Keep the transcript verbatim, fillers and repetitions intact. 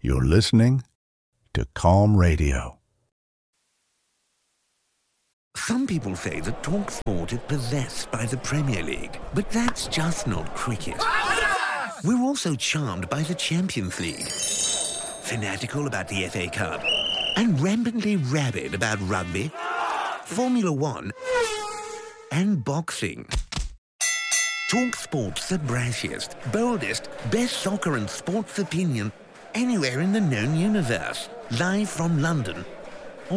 You're listening to Calm Radio. Some people say that TalkSport is possessed by the Premier League, but that's just not cricket. We're also charmed by the Champions League, fanatical about the F A Cup, and rampantly rabid about rugby, Formula One, and boxing. TalkSport's the brashiest, boldest, best soccer and sports opinion anywhere in the known universe. Live from London,